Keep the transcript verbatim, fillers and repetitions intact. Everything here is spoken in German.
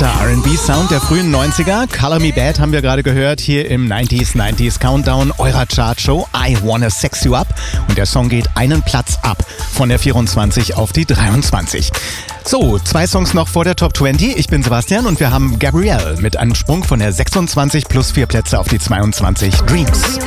Harter R and B-Sound der frühen neunziger. Color Me Bad haben wir gerade gehört hier im neunziger neunziger Countdown eurer Chartshow I Wanna Sex You Up. Und der Song geht einen Platz ab von der vierundzwanzig auf die dreiundzwanzig. So, zwei Songs noch vor der Top zwanzig. Ich bin Sebastian und wir haben Gabrielle mit einem Sprung von der sechsundzwanzig plus vier Plätze auf die zweiundzwanzig. Dreams.